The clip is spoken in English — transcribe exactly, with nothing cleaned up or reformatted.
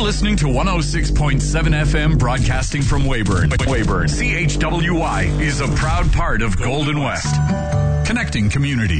listening to one oh six point seven F M broadcasting from Weyburn. Weyburn. C H W Y is a proud part of Golden West. Connecting community.